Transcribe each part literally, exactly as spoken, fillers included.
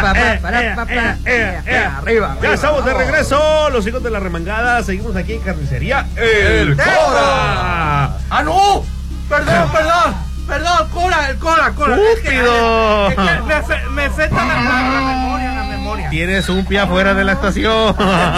Arriba. Ya estamos de regreso, los hijos de la remangada. Seguimos aquí en Carnicería El Cora. ¡Ah, no! Perdón, perdón. Perdón, Cora, el Cora, Cora. ¡Estúpido! Es que, es que me, fe, me feta la, la memoria, la memoria. Tienes un pie afuera de la estación.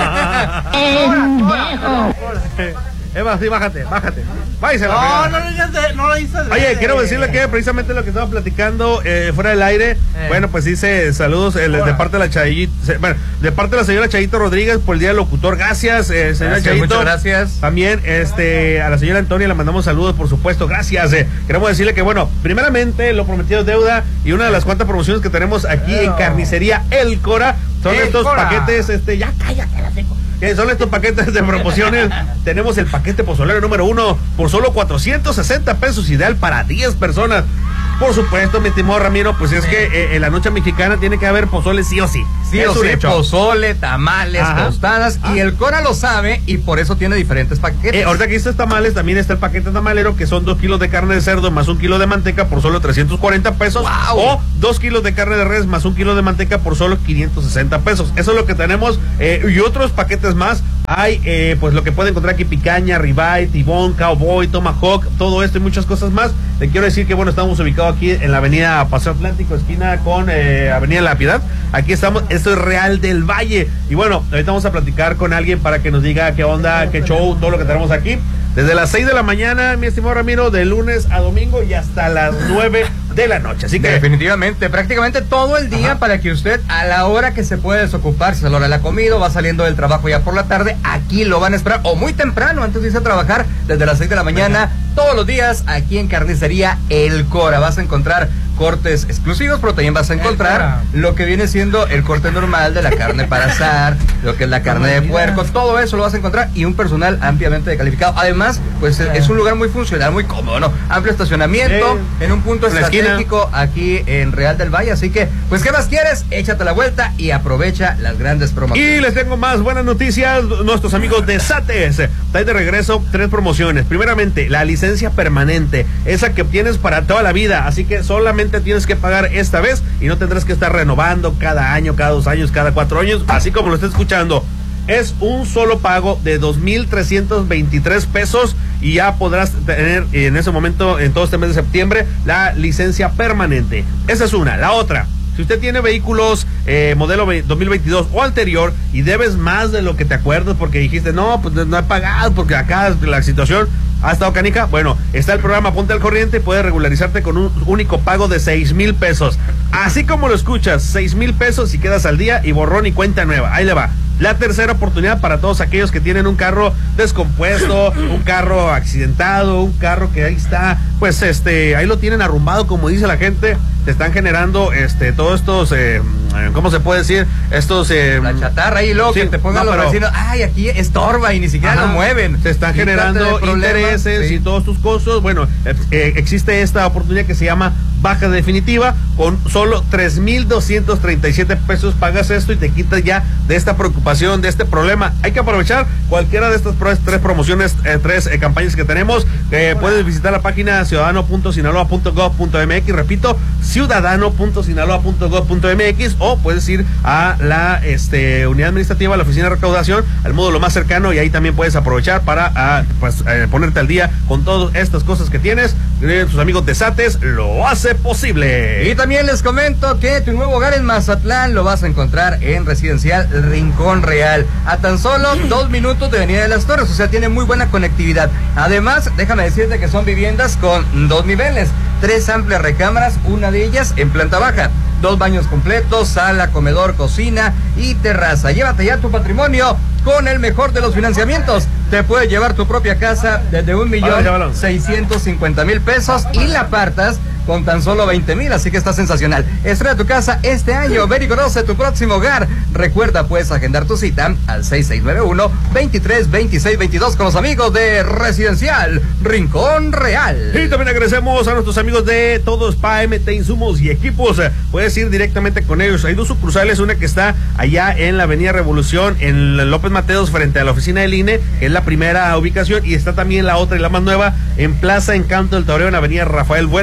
Eva, sí, bájate, bájate. Váyase la No, no lo hice, no lo hice. Oye, quiero decirle que precisamente lo que estaba platicando eh, fuera del aire, eh. bueno, pues dice saludos eh, de parte de la Chayito, bueno, de parte de la señora Chayito Rodríguez por el día del locutor. Gracias, eh, señora gracias, Chayito. Muchas gracias. También este a la señora Antonia le mandamos saludos, por supuesto. Gracias. Eh. Queremos decirle que, bueno, primeramente lo prometido es deuda y una de las cuantas promociones que tenemos aquí Pero. en Carnicería El Cora son El estos Cora. paquetes, este, ya cállate, la tengo. Eh, son estos paquetes de promociones. Tenemos el paquete pozolero número uno por solo cuatrocientos sesenta pesos, ideal para diez personas. Por supuesto, mi estimado Ramiro, pues es sí. que eh, en la noche mexicana tiene que haber pozole sí o sí. Sí o sí, pozole, tamales, Ajá. tostadas, ah. y el Cora lo sabe y por eso tiene diferentes paquetes. Eh, ahorita que está tamales, también está el paquete tamalero, que son dos kilos de carne de cerdo más un kilo de manteca por solo trescientos cuarenta pesos. Wow. O dos kilos de carne de res más un kilo de manteca por solo quinientos sesenta pesos. Eso es lo que tenemos. Eh, y otros paquetes más. Hay, eh, pues lo que puede encontrar aquí: picaña, ribeye, tibón, cowboy, tomahawk, todo esto y muchas cosas más. Le quiero decir que, bueno, estamos ubicados aquí en la avenida Paseo Atlántico, esquina con eh, avenida La Piedad. Aquí estamos, esto es Real del Valle. Y bueno, ahorita vamos a platicar con alguien para que nos diga qué onda, qué show, todo lo que tenemos aquí. Desde las seis de la mañana, mi estimado Ramiro, de lunes a domingo y hasta las nueve de la noche. Así que definitivamente, prácticamente todo el día. Ajá. Para que usted, a la hora que se puede desocupar, si es a la hora de la comida, va saliendo del trabajo ya por la tarde, aquí lo van a esperar, o muy temprano, antes de irse a trabajar, desde las seis de la mañana, Ajá. todos los días, aquí en Carnicería El Cora. Vas a encontrar cortes exclusivos, pero también vas a encontrar lo que viene siendo el corte normal de la carne para asar, lo que es la carne de puerco, todo eso lo vas a encontrar, y un personal ampliamente calificado. Además, pues sí. es un lugar muy funcional, muy cómodo, ¿no? Amplio estacionamiento, sí. en un punto estratégico aquí en Real del Valle, así que, pues, ¿qué más quieres? Échate la vuelta y aprovecha las grandes promociones. Y les tengo más buenas noticias, nuestros amigos de Sates. Trae de regreso tres promociones. Primeramente, la licencia permanente, esa que obtienes para toda la vida, así que solamente tienes que pagar esta vez y no tendrás que estar renovando cada año, cada dos años, cada cuatro años, así como lo está escuchando. Es un solo pago de dos mil trescientos veintitrés pesos y ya podrás tener en ese momento, en todo este mes de septiembre, la licencia permanente. Esa es una. La otra: si usted tiene vehículos eh, modelo dos mil veintidós o anterior y debes más de lo que te acuerdas porque dijiste, no, pues no he pagado porque acá la situación ha estado canica, bueno, está el programa Ponte al Corriente, puedes regularizarte con un único pago de seis mil pesos. Así como lo escuchas, seis mil pesos y quedas al día y borrón y cuenta nueva. Ahí le va. La tercera oportunidad para todos aquellos que tienen un carro descompuesto, un carro accidentado, un carro que ahí está, pues este, ahí lo tienen arrumbado, como dice la gente. Te están generando este todos estos, eh, ¿cómo se puede decir? Estos... Eh, la chatarra ahí, luego sí, que te pongan no, los pero, vecinos, ay, aquí estorba y ni siquiera ajá, lo mueven. Se están generando intereses sí. y todos tus costos. Bueno, eh, eh, existe esta oportunidad que se llama baja definitiva. Con solo tres mil doscientos treinta y siete pesos pagas esto y te quitas ya de esta preocupación, de este problema. Hay que aprovechar cualquiera de estas tres promociones, eh, tres eh, campañas que tenemos. Eh, puedes visitar la página ciudadano punto sinaloa punto gov punto mx, repito, ciudadano punto sinaloa punto gov punto mx, o puedes ir a la este, unidad administrativa, a la oficina de recaudación, al módulo más cercano, y ahí también puedes aprovechar para a, pues, eh, ponerte al día con todas estas cosas que tienes. Eh, tus amigos de Sates lo hace posible. Y también les comento que tu nuevo hogar en Mazatlán lo vas a encontrar en Residencial Rincón Real, a tan solo dos minutos de Avenida de las Torres, o sea, tiene muy buena conectividad. Además, déjame decirte que son viviendas con dos niveles, tres amplias recámaras, una de ellas en planta baja, dos baños completos, sala, comedor, cocina y terraza. Llévate ya tu patrimonio con el mejor de los financiamientos. Te puedes llevar tu propia casa desde un millón seiscientos cincuenta mil pesos y la apartas con tan solo veinte mil, así que está sensacional. Estrena tu casa este año, ven y conoce tu próximo hogar. Recuerda, puedes agendar tu cita al seis seis nueve uno, veintitrés veintiséis veintidós con los amigos de Residencial Rincón Real. Y también agradecemos a nuestros amigos de Todo Spa, M T Insumos y Equipos. Puedes ir directamente con ellos. Hay dos sucursales, una que está allá en la Avenida Revolución, en López Mateos, frente a la oficina del I N E, que es la primera ubicación, y está también la otra y la más nueva en Plaza Encanto del Toreo, en Avenida Rafael Buelna.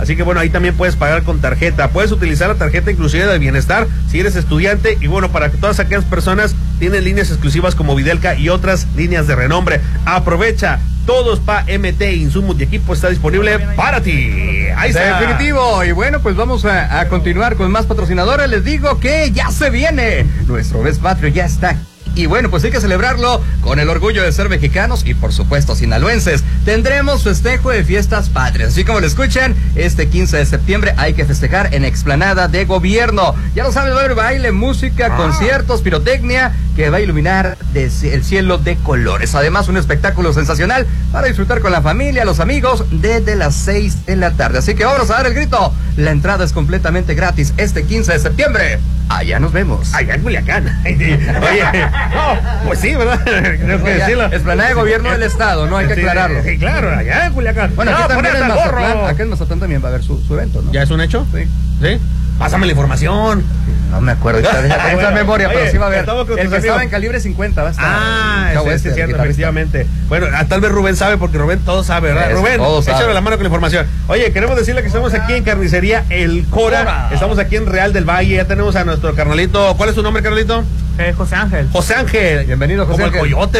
Así que bueno, ahí también puedes pagar con tarjeta. Puedes utilizar la tarjeta inclusive de bienestar si eres estudiante. Y bueno, para que todas aquellas personas tienen líneas exclusivas como Videlca y otras líneas de renombre. Aprovecha. Todo Spa M T, insumos y equipo está disponible para ti. Ahí está. Definitivo. Y bueno, pues vamos a, a continuar con más patrocinadores. Les digo que ya se viene. Nuestro Best Patrio ya está. Y bueno, pues hay que celebrarlo con el orgullo de ser mexicanos y por supuesto sinaloenses. Tendremos festejo de fiestas patrias. Así como lo escuchan, este quince de septiembre hay que festejar en Explanada de Gobierno. Ya lo sabes, va a haber baile, música, ah. conciertos, pirotecnia, que va a iluminar el cielo de colores. Además, un espectáculo sensacional para disfrutar con la familia, los amigos, desde las seis de la tarde. Así que vamos a dar el grito. La entrada es completamente gratis este quince de septiembre. Allá nos vemos. Allá en Culiacán. Oye, no, pues sí, ¿verdad? Tengo que decirlo. Explanada de Gobierno del Estado, ¿no? Hay que sí, aclararlo. Sí, claro, allá en Culiacán. Bueno, aquí no, también en Mazatlán, acá en Mazatlán también va a haber su, su evento, ¿no? ¿Ya es un hecho? Sí. ¿Sí? Pásame la información. No me acuerdo, está esa bueno, memoria, oye, pero sí va a haber. El que amigos. Estaba en calibre cincuenta va a estar. Ah, sí, es cierto, efectivamente. Bueno, tal vez Rubén sabe, porque Rubén todo sabe, ¿verdad? Es, Rubén, échale la mano con la información. Oye, queremos decirle que estamos aquí en Carnicería El Cora. Cora. Estamos aquí en Real del Valle. Ya tenemos a nuestro carnalito. ¿Cuál es su nombre, carnalito? Eh, José Ángel. José Ángel. Bienvenido, José Como Ángel. El coyote.